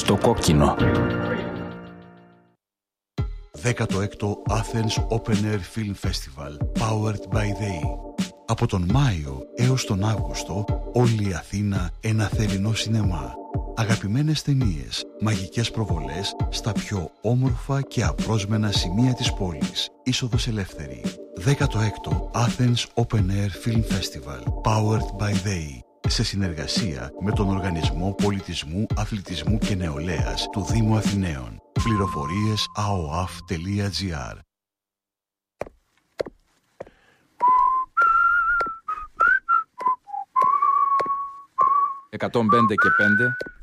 στο κόκκινο. 16ο Athens Open Air Film Festival Powered by the E. Από τον Μάιο έως τον Αύγουστο, όλη η Αθήνα ένα θερινό σινεμά. Αγαπημένες ταινίες, μαγικές προβολές στα πιο όμορφα και απρόσμενα σημεία της πόλης. Είσοδος ελεύθερη. 16ο Athens Open Air Film Festival Powered by the E. Σε συνεργασία με τον Οργανισμό Πολιτισμού, Αθλητισμού και Νεολαίας του Δήμου Αθηναίων. Πληροφορίες aoaf.gr. 105 και 5